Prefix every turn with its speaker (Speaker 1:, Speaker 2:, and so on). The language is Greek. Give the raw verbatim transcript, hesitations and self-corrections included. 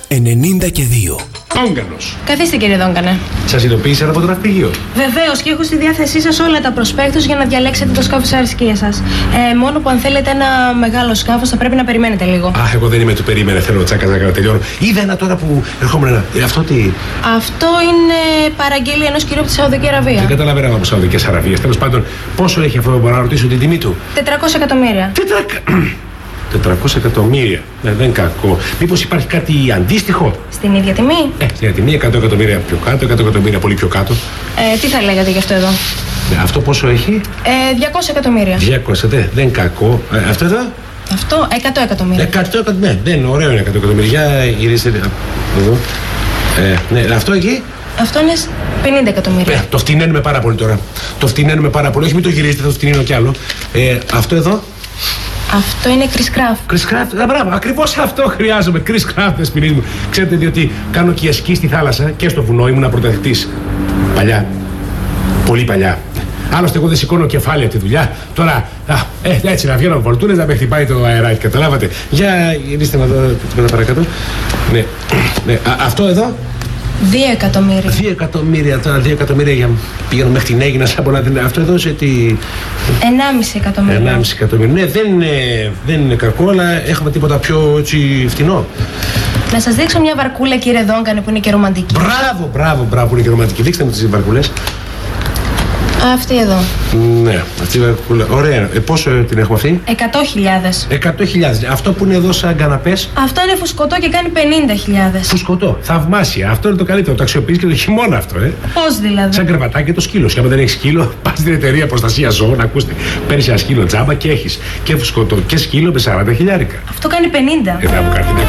Speaker 1: ενενήντα και δύο.
Speaker 2: Όγκανος.
Speaker 3: Καθίστε, κύριε Δόγκανε.
Speaker 2: Σας ειδοποίησε από το ναυπηγείο.
Speaker 3: Βεβαίως, και έχω στη διάθεσή σας όλα τα προσπέκτους για να διαλέξετε το σκάφος αρισκίας σας. Ε, μόνο που αν θέλετε ένα μεγάλο σκάφος θα πρέπει να περιμένετε λίγο.
Speaker 2: Αχ, εγώ δεν είμαι του περίμενε. Θέλω τσάκα τσάκα να τελειώνω. Είδα ένα τώρα που ερχόμουν ένα. Ε, αυτό τι.
Speaker 3: Αυτό είναι παραγγελία ενός κυρίου από τη Σαουδική Αραβία.
Speaker 2: Δεν καταλαβαίνω από Σαουδικές Αραβίες. Τέλος πάντων, πόσο έχει αυτό, μπορώ να ρωτήσω την τιμή του.
Speaker 3: τετρακόσια εκατομμύρια.
Speaker 2: τετρακόσια εκατομμύρια. Ναι, δεν είναι κακό. Μήπως υπάρχει κάτι αντίστοιχο.
Speaker 3: Στην ίδια τιμή.
Speaker 2: Ε, στην ίδια τιμή, εκατό εκατομμύρια πιο κάτω, εκατό εκατομμύρια πολύ πιο κάτω.
Speaker 3: Ε, τι θα λέγατε γι' αυτό εδώ.
Speaker 2: Ε, αυτό πόσο έχει.
Speaker 3: Ε, διακόσια εκατομμύρια.
Speaker 2: διακόσια, δε, δεν είναι κακό. Ε, αυτό εδώ.
Speaker 3: Αυτό εκατό εκατομμύρια.
Speaker 2: εκατό εκατομμύρια. Ναι, δεν είναι ωραίο, είναι εκατό εκατομμύρια. Για γυρίστε. Εδώ. Ε, ναι, αυτό εκεί.
Speaker 3: Αυτό είναι πενήντα εκατομμύρια.
Speaker 2: Ε, το φτηνένουμε πάρα πολύ τώρα. Το φτηνένουμε πάρα πολύ. Όχι, μην το γυρίσετε, θα το φτηνένω κι άλλο. Ε, αυτό εδώ.
Speaker 3: Αυτό είναι Chris Craft.
Speaker 2: Chris Craft, α, μπράβο, ακριβώς αυτό χρειάζομαι. Chris Craft, δεσποινής μου. Ξέρετε, διότι κάνω και σκι στη θάλασσα και στο βουνό, ήμουν πρωταθλητής. Παλιά. Πολύ παλιά. Άλλωστε, εγώ δεν σηκώνω κεφάλι από τη δουλειά. Τώρα, α, ε, έτσι να βγαίνω βολτούνες, να με χτυπάει το αεράκι, καταλάβατε. Για γυρίστε με εδώ, με παρακάτω. Ναι, ναι. Α, αυτό εδώ.
Speaker 3: Δύο εκατομμύρια.
Speaker 2: Δύο εκατομμύρια, τώρα δύο εκατομμύρια για πηγαίνω μέχρι την Αίγινα σαν πολλά. Αυτό εδώ σε τι.
Speaker 3: Ενάμιση εκατομμύρια.
Speaker 2: Ενάμιση εκατομμύρια. Ναι, δεν είναι, δεν είναι κακό, αλλά έχουμε τίποτα πιο έτσι φτηνό.
Speaker 3: Να σας δείξω μια βαρκούλα, κύριε Δόγκανε, που είναι και ρομαντική.
Speaker 2: Μπράβο, μπράβο, μπράβο, που είναι και ρομαντική. Δείξτε μου τις βαρκούλες.
Speaker 3: Αυτή εδώ.
Speaker 2: Ναι, αυτή η βαρκούλα. Ωραία. Ε, πόσο την έχουμε αυτή?
Speaker 3: Εκατό χιλιάδες.
Speaker 2: Εκατό χιλιάδες. Αυτό που είναι εδώ σαν καναπές.
Speaker 3: Αυτό είναι φουσκωτό και κάνει πενήντα χιλιάδες.
Speaker 2: Φουσκωτό. Θαυμάσια. Αυτό είναι το καλύτερο. Το αξιοποιείς και το χειμώνα αυτό, ε.
Speaker 3: Πώς δηλαδή?
Speaker 2: Σαν κρεβατάκι το σκύλο. Και άμα δεν έχει σκύλο, πας στην εταιρεία προστασία ζώων. Ακούστε. Παίρνεις ένα σκύλο τζάμπα και έχεις και φουσκωτό και σκύλο με σαράντα χιλιάρικα.
Speaker 3: Αυτό κάνει πενήντα.
Speaker 2: Ε, θα μου κάνει